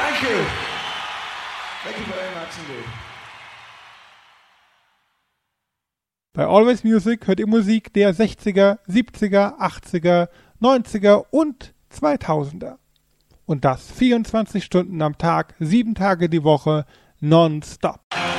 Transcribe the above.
Thank you. Thank you very much indeed. Bei Always Music hört ihr Musik der 60er, 70er, 80er, 90er und 2000er. Und das 24 Stunden am Tag, 7 Tage die Woche, nonstop.